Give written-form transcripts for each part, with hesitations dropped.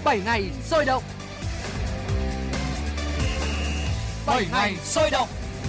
7 ngày sôi động. 7 ngày sôi động.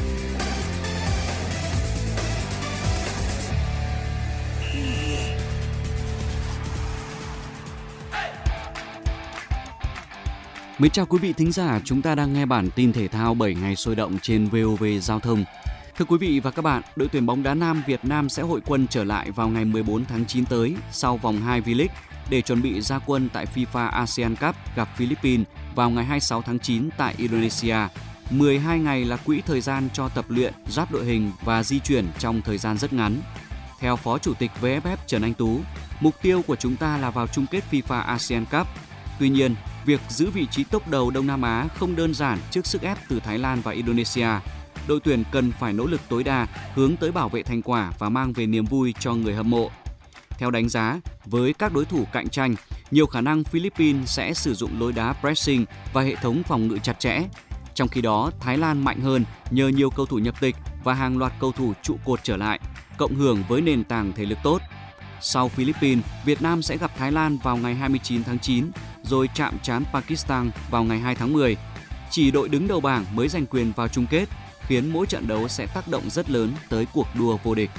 Mến chào quý vị thính giả, chúng ta đang nghe bản tin thể thao 7 ngày sôi động trên VOV Giao thông. Thưa quý vị và các bạn, đội tuyển bóng đá nam Việt Nam sẽ hội quân trở lại vào ngày 14 tháng 9 tới sau vòng 2 V-League để chuẩn bị ra quân tại FIFA ASEAN Cup gặp Philippines vào ngày 26 tháng 9 tại Indonesia. 12 ngày là quỹ thời gian cho tập luyện, giáp đội hình và di chuyển trong thời gian rất ngắn. Theo Phó Chủ tịch VFF Trần Anh Tú, mục tiêu của chúng ta là vào chung kết FIFA ASEAN Cup. Tuy nhiên, việc giữ vị trí top đầu Đông Nam Á không đơn giản trước sức ép từ Thái Lan và Indonesia. Đội tuyển cần phải nỗ lực tối đa hướng tới bảo vệ thành quả và mang về niềm vui cho người hâm mộ. Theo đánh giá, với các đối thủ cạnh tranh, nhiều khả năng Philippines sẽ sử dụng lối đá pressing và hệ thống phòng ngự chặt chẽ. Trong khi đó, Thái Lan mạnh hơn nhờ nhiều cầu thủ nhập tịch và hàng loạt cầu thủ trụ cột trở lại, cộng hưởng với nền tảng thể lực tốt. Sau Philippines, Việt Nam sẽ gặp Thái Lan vào ngày 29 tháng 9, rồi chạm trán Pakistan vào ngày 2 tháng 10. Chỉ đội đứng đầu bảng mới giành quyền vào chung kết, khiến mỗi trận đấu sẽ tác động rất lớn tới cuộc đua vô địch.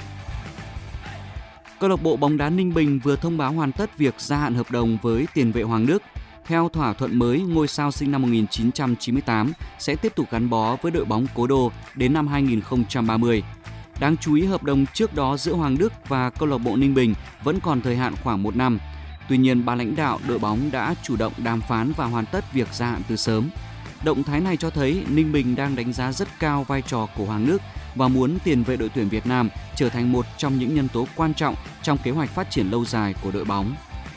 Câu lạc bộ bóng đá Ninh Bình vừa thông báo hoàn tất việc gia hạn hợp đồng với tiền vệ Hoàng Đức. Theo thỏa thuận mới, ngôi sao sinh năm 1998 sẽ tiếp tục gắn bó với đội bóng cố đô đến năm 2030. Đáng chú ý, hợp đồng trước đó giữa Hoàng Đức và câu lạc bộ Ninh Bình vẫn còn thời hạn khoảng 1 năm. Tuy nhiên, ban lãnh đạo đội bóng đã chủ động đàm phán và hoàn tất việc gia hạn từ sớm. Động thái này cho thấy Ninh Bình đang đánh giá rất cao vai trò của Hoàng Đức và muốn tiền vệ đội tuyển Việt Nam trở thành một trong những nhân tố quan trọng trong kế hoạch phát triển lâu dài của đội bóng.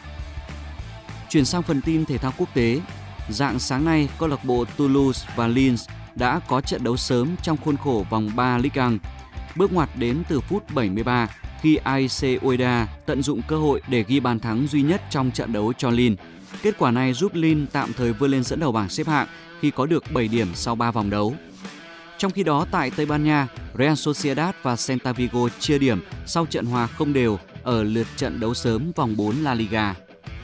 Chuyển sang phần tin thể thao quốc tế, rạng sáng nay, câu lạc bộ Toulouse và Lens đã có trận đấu sớm trong khuôn khổ vòng 3 Ligue 1. Bước ngoặt đến từ phút 73 khi AEC Ueda tận dụng cơ hội để ghi bàn thắng duy nhất trong trận đấu cho Lens. Kết quả này giúp Lens tạm thời vươn lên dẫn đầu bảng xếp hạng khi có được 7 điểm sau 3 vòng đấu. Trong khi đó, tại Tây Ban Nha, Real Sociedad và Celta Vigo chia điểm sau trận hòa không đều ở lượt trận đấu sớm vòng 4 La Liga.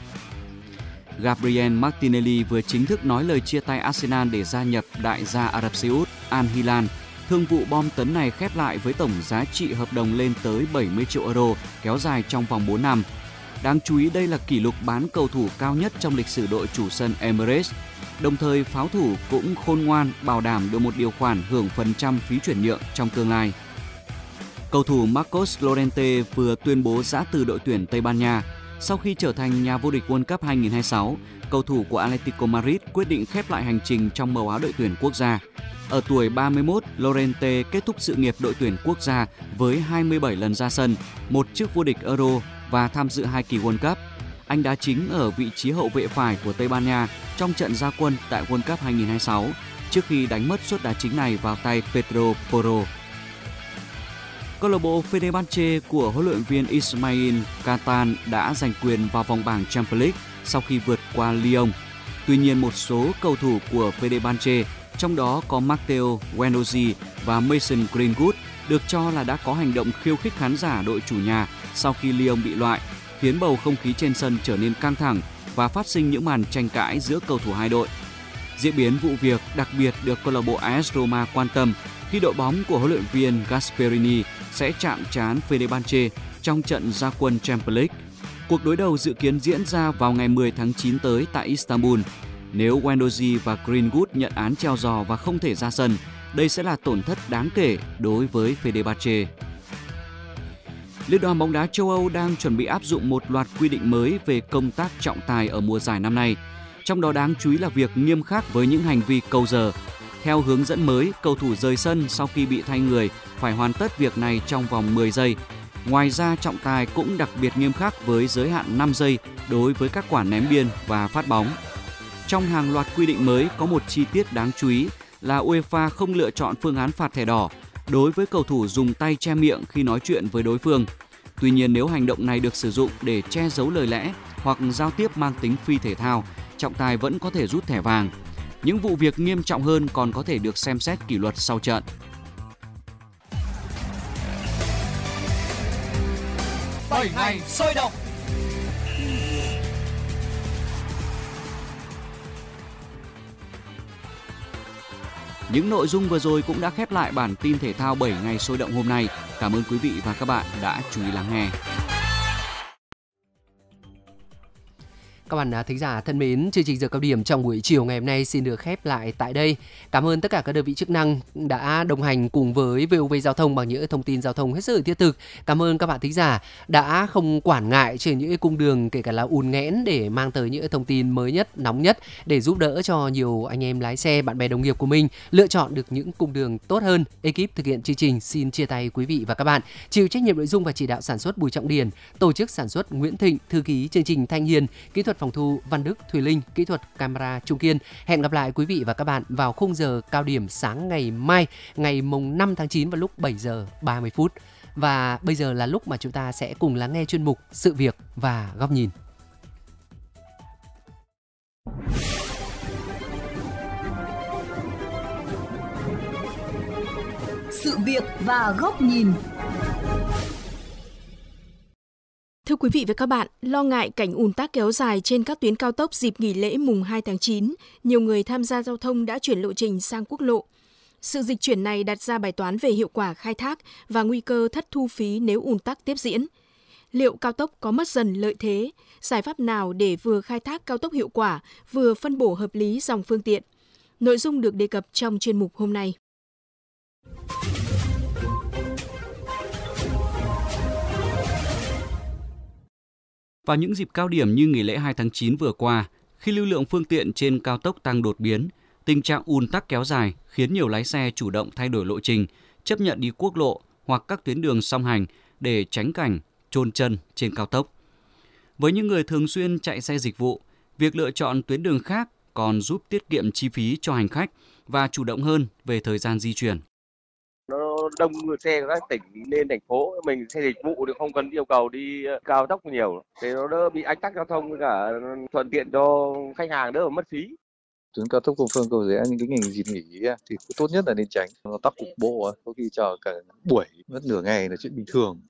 Gabriel Martinelli vừa chính thức nói lời chia tay Arsenal để gia nhập đại gia Ả Rập Xê Út Al Hilal. Thương vụ bom tấn này khép lại với tổng giá trị hợp đồng lên tới 70 triệu euro, kéo dài trong vòng 4 năm. Đáng chú ý, đây là kỷ lục bán cầu thủ cao nhất trong lịch sử đội chủ sân Emirates. Đồng thời, pháo thủ cũng khôn ngoan bảo đảm được một điều khoản hưởng phần trăm phí chuyển nhượng trong tương lai. Cầu thủ Marcos Llorente vừa tuyên bố giã từ đội tuyển Tây Ban Nha. Sau khi trở thành nhà vô địch World Cup 2026, cầu thủ của Atletico Madrid quyết định khép lại hành trình trong màu áo đội tuyển quốc gia. Ở tuổi 31, Llorente kết thúc sự nghiệp đội tuyển quốc gia với 27 lần ra sân, một chức vô địch Euro và tham dự 2 kỳ World Cup. Anh đá chính ở vị trí hậu vệ phải của Tây Ban Nha trong trận ra quân tại World Cup 2026 trước khi đánh mất suất đá chính này vào tay Pedro Porro. Câu lạc bộ Fenerbahce của huấn luyện viên Ismail Katan đã giành quyền vào vòng bảng Champions League sau khi vượt qua Lyon. Tuy nhiên, một số cầu thủ của Fenerbahce, trong đó có Matteo Guendouzi và Mason Greenwood, được cho là đã có hành động khiêu khích khán giả đội chủ nhà sau khi Lyon bị loại, khiến bầu không khí trên sân trở nên căng thẳng và phát sinh những màn tranh cãi giữa cầu thủ hai đội. Diễn biến vụ việc đặc biệt được câu lạc bộ AS Roma quan tâm khi đội bóng của huấn luyện viên Gasperini sẽ chạm trán Fenerbahce trong trận ra quân Champions League. Cuộc đối đầu dự kiến diễn ra vào ngày 10 tháng 9 tới tại Istanbul. Nếu Guendouzi và Greenwood nhận án treo giò và không thể ra sân, đây sẽ là tổn thất đáng kể đối với Fenerbahce. Liên đoàn bóng đá châu Âu đang chuẩn bị áp dụng một loạt quy định mới về công tác trọng tài ở mùa giải năm nay. Trong đó đáng chú ý là việc nghiêm khắc với những hành vi cầu giờ. Theo hướng dẫn mới, cầu thủ rời sân sau khi bị thay người phải hoàn tất việc này trong vòng 10 giây. Ngoài ra, trọng tài cũng đặc biệt nghiêm khắc với giới hạn 5 giây đối với các quả ném biên và phát bóng. Trong hàng loạt quy định mới có một chi tiết đáng chú ý là UEFA không lựa chọn phương án phạt thẻ đỏ đối với cầu thủ dùng tay che miệng khi nói chuyện với đối phương. Tuy nhiên, nếu hành động này được sử dụng để che giấu lời lẽ hoặc giao tiếp mang tính phi thể thao, trọng tài vẫn có thể rút thẻ vàng. Những vụ việc nghiêm trọng hơn còn có thể được xem xét kỷ luật sau trận. 7 ngày sôi động. Những nội dung vừa rồi cũng đã khép lại bản tin thể thao 7 ngày sôi động hôm nay. Cảm ơn quý vị và các bạn đã chú ý lắng nghe. Các bạn thính giả thân mến, chương trình giờ cao điểm trong buổi chiều ngày hôm nay xin được khép lại tại đây. Cảm ơn tất cả các đơn vị chức năng đã đồng hành cùng với VOV Giao thông bằng những thông tin giao thông hết sức thiết thực. Cảm ơn các bạn thính giả đã không quản ngại trên những cung đường kể cả là ùn nghẽn để mang tới những thông tin mới nhất, nóng nhất để giúp đỡ cho nhiều anh em lái xe, bạn bè đồng nghiệp của mình lựa chọn được những cung đường tốt hơn. Ekip thực hiện chương trình xin chia tay quý vị và các bạn. Chịu trách nhiệm nội dung và chỉ đạo sản xuất Bùi Trọng Điền, tổ chức sản xuất Nguyễn Thịnh, thư ký chương trình Thanh Hiền, kỹ thuật phòng thu Văn Đức, Thùy Linh, kỹ thuật camera Trung Kiên. Hẹn gặp lại quý vị và các bạn vào khung giờ cao điểm sáng ngày mai, ngày mùng 5 tháng 9 vào lúc 7 giờ 30 phút. Và bây giờ là lúc mà chúng ta sẽ cùng lắng nghe chuyên mục Sự việc và góc nhìn. Sự việc và góc nhìn. Thưa quý vị và các bạn, lo ngại cảnh ùn tắc kéo dài trên các tuyến cao tốc dịp nghỉ lễ mùng 2 tháng 9, nhiều người tham gia giao thông đã chuyển lộ trình sang quốc lộ. Sự dịch chuyển này đặt ra bài toán về hiệu quả khai thác và nguy cơ thất thu phí nếu ùn tắc tiếp diễn. Liệu cao tốc có mất dần lợi thế? Giải pháp nào để vừa khai thác cao tốc hiệu quả, vừa phân bổ hợp lý dòng phương tiện? Nội dung được đề cập trong chuyên mục hôm nay. Vào những dịp cao điểm như nghỉ lễ 2 tháng 9 vừa qua, khi lưu lượng phương tiện trên cao tốc tăng đột biến, tình trạng ùn tắc kéo dài khiến nhiều lái xe chủ động thay đổi lộ trình, chấp nhận đi quốc lộ hoặc các tuyến đường song hành để tránh cảnh chôn chân trên cao tốc. Với những người thường xuyên chạy xe dịch vụ, việc lựa chọn tuyến đường khác còn giúp tiết kiệm chi phí cho hành khách và chủ động hơn về thời gian di chuyển. Nó đông xe các tỉnh lên thành phố, mình xe dịch vụ thì không cần yêu cầu đi cao tốc nhiều, thì nó đỡ bị ách tắc giao thông với cả thuận tiện cho khách hàng, đỡ mất phí. Tuyến cao tốc Cầu Phương Cầu Giấy những cái ngày dịp nghỉ thì tốt nhất là nên tránh, nó tắc cục bộ, có khi chờ cả buổi mất nửa ngày là chuyện bình thường.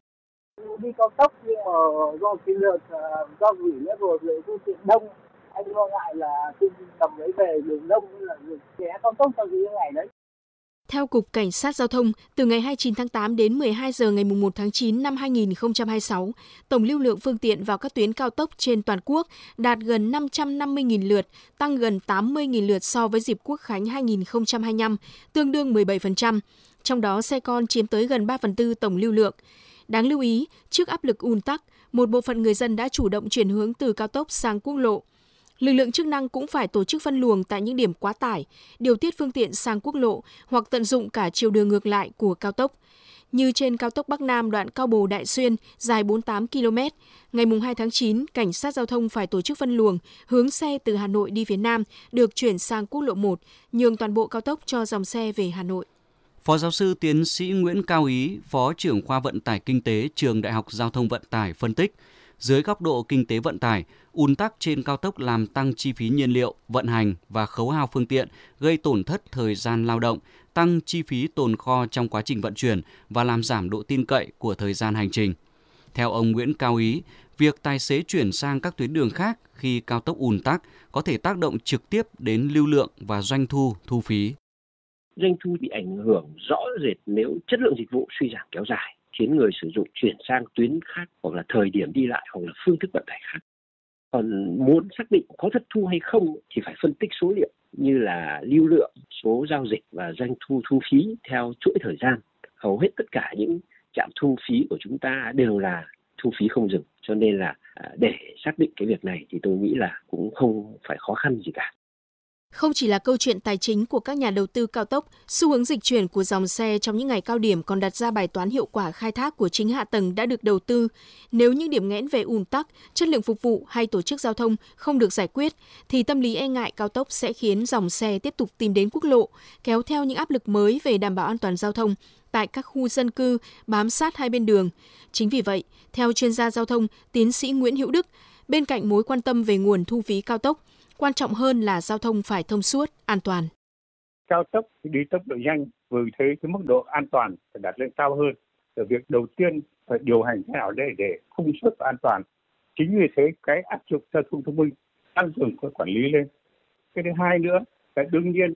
Đi cao tốc nhưng mà do cái lượt do nghỉ lễ rồi phương tiện đông, anh lo ngại là khi tầm đấy về đường đông là ché cao tốc trong những ngày đấy. Theo Cục Cảnh sát Giao thông, từ ngày 29 tháng 8 đến 12 giờ ngày 1 tháng 9 năm 2026, tổng lưu lượng phương tiện vào các tuyến cao tốc trên toàn quốc đạt gần 550.000 lượt, tăng gần 80.000 lượt so với dịp Quốc khánh 2025, tương đương 17%. Trong đó, xe con chiếm tới gần 3/4 tổng lưu lượng. Đáng lưu ý, trước áp lực ùn tắc, một bộ phận người dân đã chủ động chuyển hướng từ cao tốc sang quốc lộ. Lực lượng chức năng cũng phải tổ chức phân luồng tại những điểm quá tải, điều tiết phương tiện sang quốc lộ hoặc tận dụng cả chiều đường ngược lại của cao tốc. Như trên cao tốc Bắc Nam đoạn Cao Bồ - Đại Xuyên dài 48 km, ngày 2 tháng 9, Cảnh sát Giao thông phải tổ chức phân luồng hướng xe từ Hà Nội đi phía Nam được chuyển sang quốc lộ 1, nhường toàn bộ cao tốc cho dòng xe về Hà Nội. Phó giáo sư tiến sĩ Nguyễn Cao Ý, Phó trưởng khoa vận tải kinh tế Trường Đại học Giao thông Vận tải phân tích, dưới góc độ kinh tế vận tải, ùn tắc trên cao tốc làm tăng chi phí nhiên liệu, vận hành và khấu hao phương tiện, gây tổn thất thời gian lao động, tăng chi phí tồn kho trong quá trình vận chuyển và làm giảm độ tin cậy của thời gian hành trình. Theo ông Nguyễn Cao Ý, việc tài xế chuyển sang các tuyến đường khác khi cao tốc ùn tắc có thể tác động trực tiếp đến lưu lượng và doanh thu, thu phí. Doanh thu bị ảnh hưởng rõ rệt nếu chất lượng dịch vụ suy giảm kéo dài, khiến người sử dụng chuyển sang tuyến khác hoặc là thời điểm đi lại hoặc là phương thức vận tải khác. Còn muốn xác định có thất thu hay không thì phải phân tích số liệu như là lưu lượng, số giao dịch và doanh thu, thu phí theo chuỗi thời gian. Hầu hết tất cả những trạm thu phí của chúng ta đều là thu phí không dừng. Cho nên là để xác định cái việc này thì tôi nghĩ là cũng không phải khó khăn gì cả. Không chỉ là câu chuyện tài chính của các nhà đầu tư cao tốc, xu hướng dịch chuyển của dòng xe trong những ngày cao điểm còn đặt ra bài toán hiệu quả khai thác của chính hạ tầng đã được đầu tư. Nếu những điểm nghẽn về ùn tắc, chất lượng phục vụ hay tổ chức giao thông không được giải quyết, thì tâm lý e ngại cao tốc sẽ khiến dòng xe tiếp tục tìm đến quốc lộ, kéo theo những áp lực mới về đảm bảo an toàn giao thông tại các khu dân cư bám sát hai bên đường. Chính vì vậy, theo chuyên gia giao thông, tiến sĩ Nguyễn Hữu Đức, bên cạnh mối quan tâm về nguồn thu phí cao tốc, quan trọng hơn là giao thông phải thông suốt, an toàn. Cao tốc đi tốc độ nhanh, vì thế cái mức độ an toàn phải đặt lên cao hơn. Ở việc đầu tiên phải điều hành thế nào để thông suốt và an toàn. Chính vì thế cái áp dụng giao thông thông minh tăng cường cái quản lý lên. Cái thứ hai nữa là đương nhiên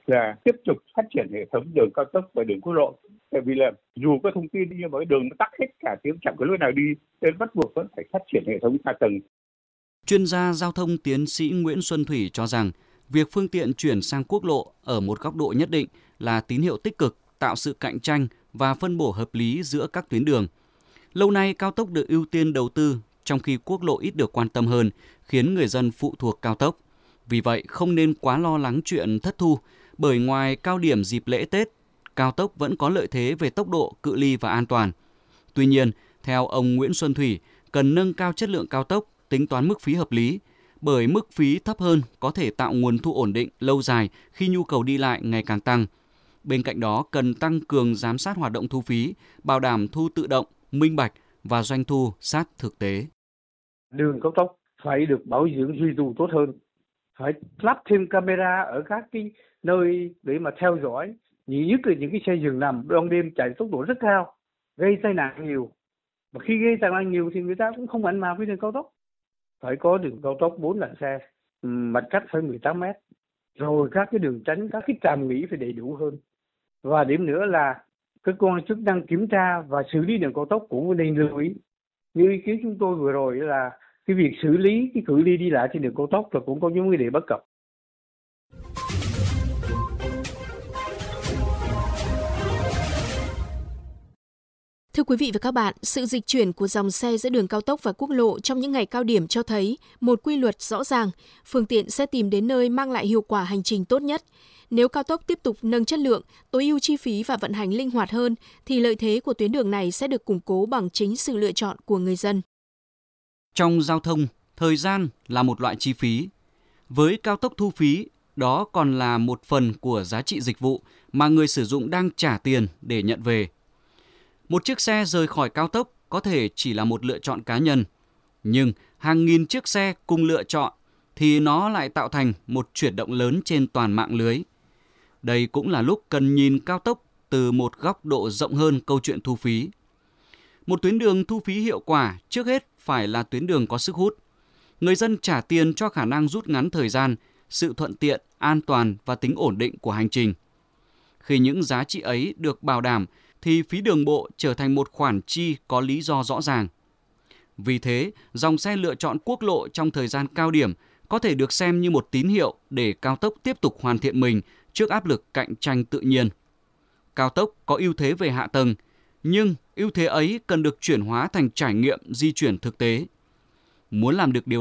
là tiếp tục phát triển hệ thống đường cao tốc và đường quốc lộ. Tại vì là dù có thông tin nhưng mà cái đường nó tắc hết cả tiếng, chẳng có lối nào đi, nên bắt buộc vẫn phải phát triển hệ thống hạ tầng. Chuyên gia giao thông tiến sĩ Nguyễn Xuân Thủy cho rằng việc phương tiện chuyển sang quốc lộ ở một góc độ nhất định là tín hiệu tích cực, tạo sự cạnh tranh và phân bổ hợp lý giữa các tuyến đường. Lâu nay cao tốc được ưu tiên đầu tư, trong khi quốc lộ ít được quan tâm hơn, khiến người dân phụ thuộc cao tốc. Vì vậy, không nên quá lo lắng chuyện thất thu, bởi ngoài cao điểm dịp lễ Tết, cao tốc vẫn có lợi thế về tốc độ, cự ly và an toàn. Tuy nhiên, theo ông Nguyễn Xuân Thủy, cần nâng cao chất lượng cao tốc, tính toán mức phí hợp lý, bởi mức phí thấp hơn có thể tạo nguồn thu ổn định lâu dài khi nhu cầu đi lại ngày càng tăng. Bên cạnh đó, cần tăng cường giám sát hoạt động thu phí, bảo đảm thu tự động, minh bạch và doanh thu sát thực tế. Đường cao tốc phải được bảo dưỡng duy tu tốt hơn, phải lắp thêm camera ở các cái nơi để mà theo dõi, nhất là những cái xe dừng nằm ban đêm chạy tốc độ rất cao, gây tai nạn nhiều. Và khi gây tai nạn nhiều thì người ta cũng không mặn mà với đường cao tốc. Phải có đường cao tốc 4 làn xe, mặt cắt phải 18 mét, rồi các cái đường tránh, các cái trạm nghỉ phải đầy đủ hơn. Và điểm nữa là cơ quan chức năng kiểm tra và xử lý đường cao tốc cũng nên lưu ý. Như ý kiến chúng tôi vừa rồi là cái việc xử lý cái cự ly đi lại trên đường cao tốc là cũng có những vấn đề bất cập. Thưa quý vị và các bạn, sự dịch chuyển của dòng xe giữa đường cao tốc và quốc lộ trong những ngày cao điểm cho thấy một quy luật rõ ràng, phương tiện sẽ tìm đến nơi mang lại hiệu quả hành trình tốt nhất. Nếu cao tốc tiếp tục nâng chất lượng, tối ưu chi phí và vận hành linh hoạt hơn, thì lợi thế của tuyến đường này sẽ được củng cố bằng chính sự lựa chọn của người dân. Trong giao thông, thời gian là một loại chi phí. Với cao tốc thu phí, đó còn là một phần của giá trị dịch vụ mà người sử dụng đang trả tiền để nhận về. Một chiếc xe rời khỏi cao tốc có thể chỉ là một lựa chọn cá nhân, nhưng hàng nghìn chiếc xe cùng lựa chọn thì nó lại tạo thành một chuyển động lớn trên toàn mạng lưới. Đây cũng là lúc cần nhìn cao tốc từ một góc độ rộng hơn câu chuyện thu phí. Một tuyến đường thu phí hiệu quả trước hết phải là tuyến đường có sức hút. Người dân trả tiền cho khả năng rút ngắn thời gian, sự thuận tiện, an toàn và tính ổn định của hành trình. Khi những giá trị ấy được bảo đảm, thì phí đường bộ trở thành một khoản chi có lý do rõ ràng. Vì thế, dòng xe lựa chọn quốc lộ trong thời gian cao điểm có thể được xem như một tín hiệu để cao tốc tiếp tục hoàn thiện mình trước áp lực cạnh tranh tự nhiên. Cao tốc có ưu thế về hạ tầng, nhưng ưu thế ấy cần được chuyển hóa thành trải nghiệm di chuyển thực tế. Muốn làm được điều